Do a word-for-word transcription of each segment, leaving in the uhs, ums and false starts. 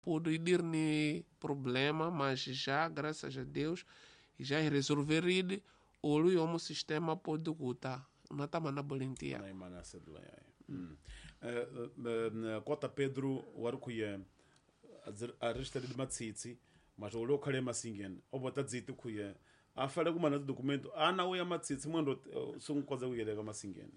pude ir ni problema, mas já, graças a Deus, já resolver ele, olho e o sistema pode gostar. Não está mais na bolentia. Não é mais na cédula. Kota Pedro, o Arcuia, a resta de Matsitsi, mas o local é Massingen, o Botazito Cuia. A fala como no documento, a na uia Matsitsi, mando são coisa uia de Massingen.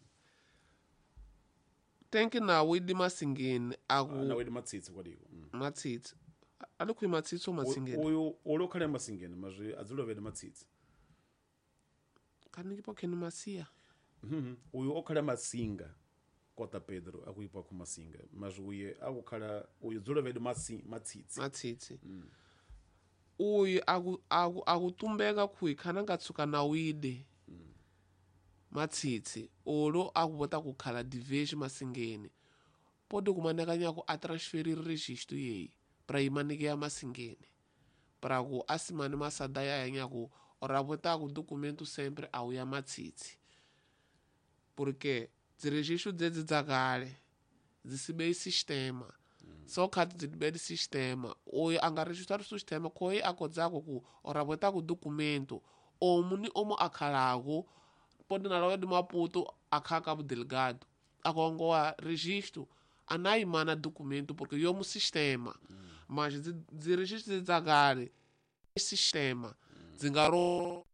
Tem que na uia de Massingen, a na uia de Matsitsi, o digo. Matsitsi. A local Matsitsi ou Massingen? O local é Massingen, mas a zula é de Matsitsi. Canigi porque não macia. O cara Massinga, Kota Pedro, a cui pouco Massinga, mas o ia, o cara, o zula é de Matsitsi. Matsitsi. Ui, agu agu agu tumbega kui kananga tsuka na wide mm. Matsitsi olo agu bota ku khala division Masingeni pode kumanekanya ku a transferir registro yei para imanike ya Masingeni para ku asimane masada ya yanya ku ora bota ku documento sempre au ya Matsitsi porque zi registro dzedzi dzakale zisibe sistema só kati de sistema ou anga registrar o sistema coi akodzako ku ora bota ku documento ou muni omo akalago pode na loja de Maputo akaka delegado akongo a registro anai mana documento porque eu mo sistema mas de registro de zagare sistema zingaro